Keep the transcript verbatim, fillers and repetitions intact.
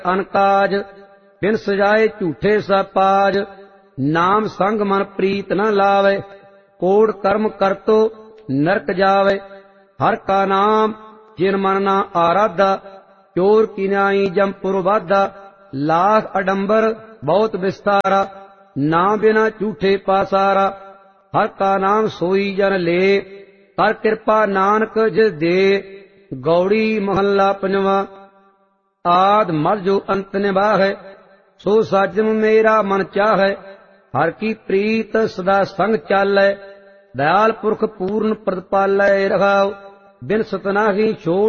अनकाज बिन सजाए झूठे सपाज नाम संग मन प्रीत न लावे कोड़ कर्म करतो नरक जावे हर का नाम जिन मन ना आराधा चोर किनाई जमपुर वाधा लाख अडंबर बहुत विस्तारा ना बिना झूठे पासारा हर का नाम सोई जन ले कर कृपा नानक जिस दे गौड़ी महला पंजवा आद मल जो अंत निभाहै सो साजम मेरा मन चाहै हर की प्रीत सदा संग चालै दयाल पुरख पूर्ण प्रदपालै रखाओ बिन सतनाही छोड़